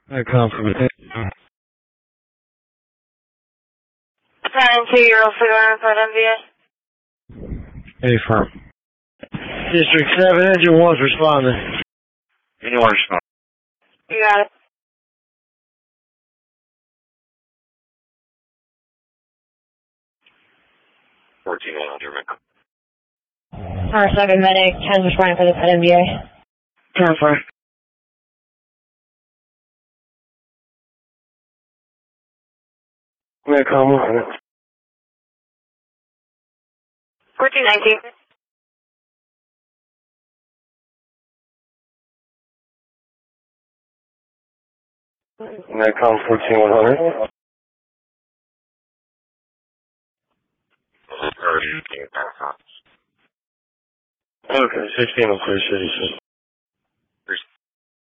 I come from it. Time 2-0 for MVA. A firm. District 7, engine 1's responding. Engine 1 responding. You got it. 14-100. Our 7 medic, 10 responding for the MVA. 10-4. Yeah, come on. 14-19. Netcom 14-100. Okay, 16 on Clear City.